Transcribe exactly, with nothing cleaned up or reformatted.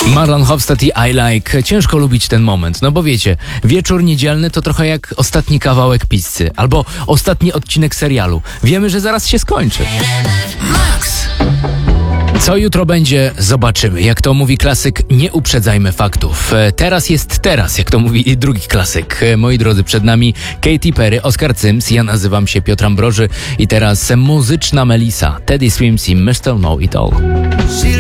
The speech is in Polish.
Marlon Hofstad i I Like. Ciężko lubić ten moment, no bo wiecie, wieczór niedzielny to trochę jak ostatni kawałek pizzy albo ostatni odcinek serialu. Wiemy, że zaraz się skończy. Max. Co jutro będzie, zobaczymy. Jak to mówi klasyk, nie uprzedzajmy faktów. Teraz jest teraz, jak to mówi drugi klasyk. Moi drodzy, przed nami Katy Perry, Oskar Cyms, ja nazywam się Piotr Ambroży i teraz muzyczna Melisa, Teddy Swims i mister Know It All.